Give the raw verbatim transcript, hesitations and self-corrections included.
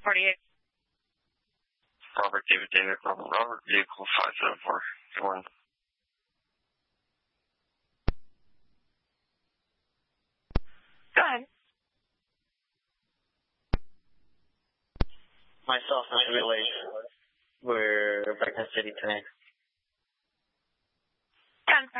forty-eight. Robert David David Robert Robert vehicle five seven four. Good morning. Go ahead. Myself and Emily were back in the city tonight.